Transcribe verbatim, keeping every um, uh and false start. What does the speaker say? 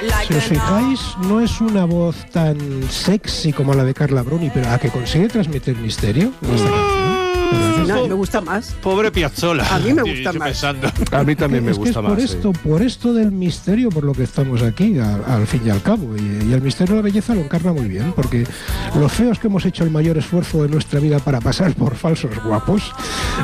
Si os fijáis, no es una voz tan sexy como la de Carla Bruni, pero a que consigue transmitir misterio. Esta canción. No, a mí me gusta más. Pobre Piazzolla. A mí me gusta Yo más. Pensando. A mí también me es que gusta es más. por esto, sí. por esto del misterio, por lo que estamos aquí, a- al fin y al cabo. Y, y el misterio de la belleza lo encarna muy bien, porque los feos que hemos hecho el mayor esfuerzo de nuestra vida para pasar por falsos guapos,